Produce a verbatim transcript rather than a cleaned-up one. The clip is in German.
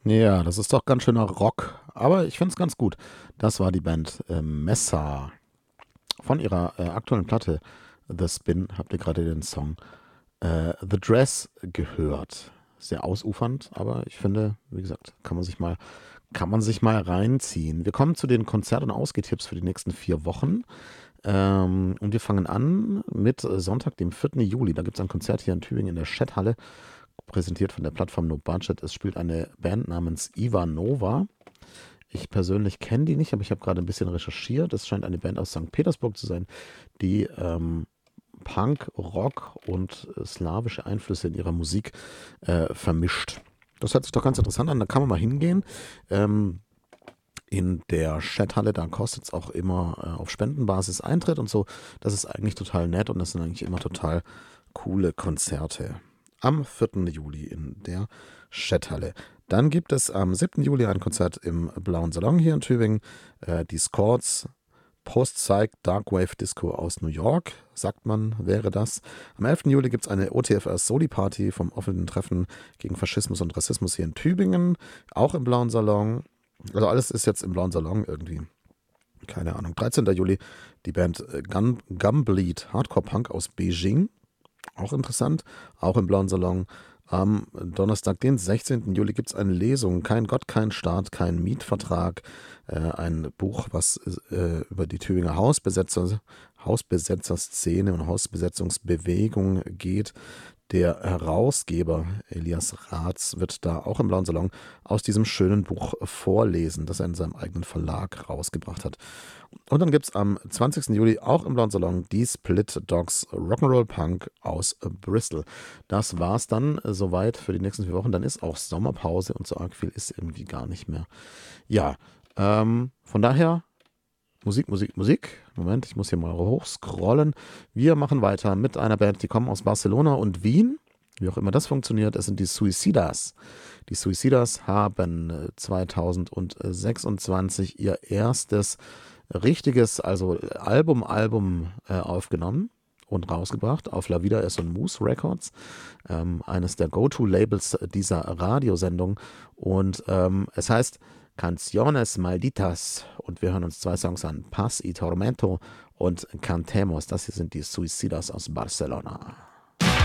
Ja, das ist doch ganz schöner Rock, aber ich finde es ganz gut. Das war die Band äh, Messa. Von ihrer äh, aktuellen Platte The Spin habt ihr gerade den Song äh, The Dress gehört. Sehr ausufernd, aber ich finde, wie gesagt, kann man sich mal, kann man sich mal reinziehen. Wir kommen zu den Konzert- und Ausgehtipps für die nächsten vier Wochen. Ähm, und wir fangen an mit Sonntag, dem vierten Juli. Da gibt es ein Konzert hier in Tübingen in der Schetthalle, präsentiert von der Plattform No Budget. Es spielt eine Band namens Ivanova. Ich persönlich kenne die nicht, aber ich habe gerade ein bisschen recherchiert. Es scheint eine Band aus Sankt Petersburg zu sein, die ähm, Punk, Rock und äh, slawische Einflüsse in ihrer Musik äh, vermischt. Das hört sich doch ganz interessant an. Da kann man mal hingehen. Ähm, in der Chathalle, da kostet es auch immer äh, auf Spendenbasis Eintritt und so. Das ist eigentlich total nett und das sind eigentlich immer total coole Konzerte. Am vierten Juli in der Chathalle. Dann gibt es am siebten Juli ein Konzert im Blauen Salon hier in Tübingen. Äh, die Scords Post-Psych Darkwave Disco aus New York, sagt man, wäre das. Am elften Juli gibt es eine O T F R Soli Party vom offenen Treffen gegen Faschismus und Rassismus hier in Tübingen, auch im Blauen Salon. Also alles ist jetzt im Blauen Salon irgendwie. Keine Ahnung. dreizehnten Juli die Band äh, Gun, Gumbleed Hardcore Punk aus Beijing. Auch interessant. Auch im Blauen Salon. Am Donnerstag, den sechzehnten Juli, gibt es eine Lesung. Kein Gott, kein Staat, kein Mietvertrag. Äh, ein Buch, was äh, über die Tübinger Hausbesetzer, Hausbesetzerszene und Hausbesetzungsbewegung geht. Der Herausgeber Elias Ratz wird da auch im Blauen Salon aus diesem schönen Buch vorlesen, das er in seinem eigenen Verlag rausgebracht hat. Und dann gibt es am zwanzigsten Juli auch im Blauen Salon die Split Dogs Rock'n'Roll Punk aus Bristol. Das war's dann äh, soweit für die nächsten vier Wochen. Dann ist auch Sommerpause und so arg viel ist irgendwie gar nicht mehr. Ja, ähm, von daher Musik, Musik, Musik. Moment, ich muss hier mal hochscrollen. Wir machen weiter mit einer Band, die kommen aus Barcelona und Wien. Wie auch immer das funktioniert, es sind die Suicidas. Die Suicidas haben äh, zwanzig sechsundzwanzig ihr erstes richtiges, also Album, Album äh, aufgenommen und rausgebracht auf La Vida es un Mus Records, ähm, eines der Go-To-Labels dieser Radiosendung. Und ähm, es heißt Canciones Malditas und wir hören uns zwei Songs an, Paz y Tormento und Cantemos. Das hier sind die Suicidas aus Barcelona.